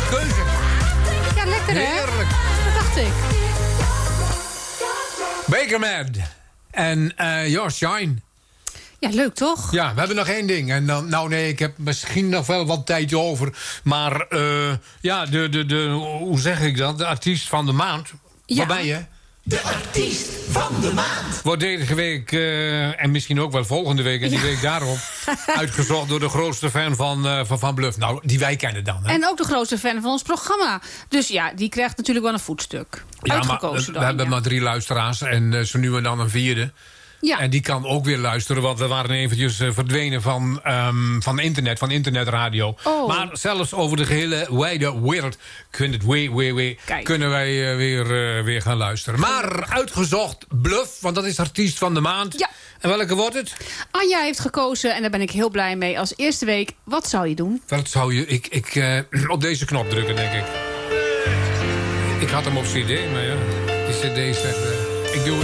keuze. Ja, lekker hè? Heerlijk. Dat dacht ik. Bakerman en Your Shine. Ja, leuk toch? Ja, we hebben nog één ding. En dan, nou nee, ik heb misschien nog wel wat tijd over. Maar ja, hoe zeg ik dat? De artiest van de maand. Ja. Waar ben je? De artiest van de maand. Wordt deze week, en misschien ook wel volgende week en die week daarop... uitgezocht door de grootste fan van Bluff. Nou, die wij kennen dan. Hè? En ook de grootste fan van ons programma. Dus ja, die krijgt natuurlijk wel een voetstuk. Ja, Uitgekozen maar, dan. we hebben maar 3 luisteraars en zo nu en dan een 4e. Ja. En die kan ook weer luisteren, want we waren eventjes verdwenen van internet, van internetradio. Oh. Maar zelfs over de gehele wijde wereld kunnen wij weer gaan luisteren. Maar uitgezocht Bluff, want dat is artiest van de maand. Ja. En welke wordt het? Anja heeft gekozen en daar ben ik heel blij mee. Als eerste week, wat zou je doen? Wat zou je... Ik op deze knop drukken, denk ik. Ik had hem op CD, maar ja, die CD zegt... ik doe